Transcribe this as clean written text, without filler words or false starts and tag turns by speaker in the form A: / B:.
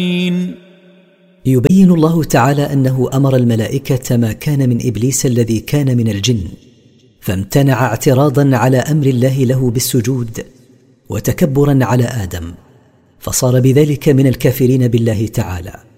A: يبين الله تعالى أنه أمر الملائكة ما كان من إبليس الذي كان من الجن، فامتنع اعتراضا على أمر الله له بالسجود وتكبرا على آدم، فصار بذلك من الكافرين بالله تعالى.